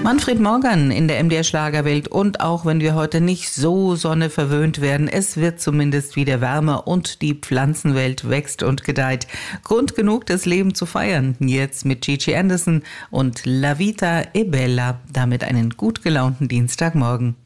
Manfred Morgan in der MDR Schlagerwelt, und auch wenn wir heute nicht so sonneverwöhnt werden, es wird zumindest wieder wärmer und die Pflanzenwelt wächst und gedeiht. Grund genug, das Leben zu feiern. Jetzt mit Gigi Anderson und La Vita è Bella. Damit einen gut gelaunten Dienstagmorgen.